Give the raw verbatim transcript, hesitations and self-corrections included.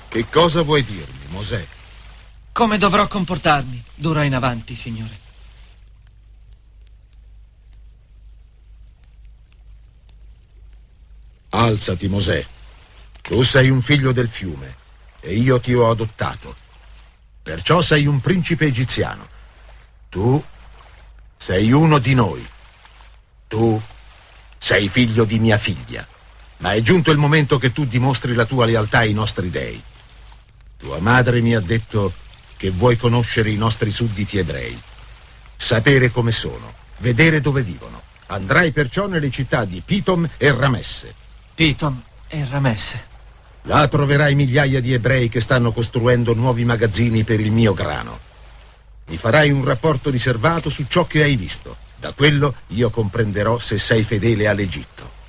Che cosa vuoi dirmi, Mosè? Come dovrò comportarmi d'ora in avanti, Signore? Alzati, Mosè. Tu sei un figlio del fiume e io ti ho adottato. Perciò sei un principe egiziano. Tu sei uno di noi. Tu sei figlio di mia figlia. Ma è giunto il momento che tu dimostri la tua lealtà ai nostri dei. Tua madre mi ha detto che vuoi conoscere i nostri sudditi ebrei, sapere come sono, vedere dove vivono. Andrai perciò nelle città di Pitom e Ramesse. Pitom e Ramesse. Là troverai migliaia di ebrei che stanno costruendo nuovi magazzini per il mio grano. Mi farai un rapporto riservato su ciò che hai visto. Da quello io comprenderò se sei fedele all'Egitto.